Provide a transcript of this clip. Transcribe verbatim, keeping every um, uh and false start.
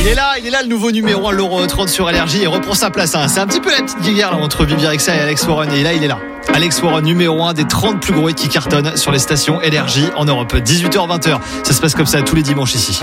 Il est là, il est là le nouveau numéro un, l'Euro trente sur Énergie et reprend sa place. Hein. C'est un petit peu la petite guéguerre là, entre Vivi Rexha et Alex Warren. Et là, il est là. Alex Warren, numéro un des trente plus gros hits qui cartonnent sur les stations Énergie en Europe. dix-huit heures vingt. Ça se passe comme ça tous les dimanches ici.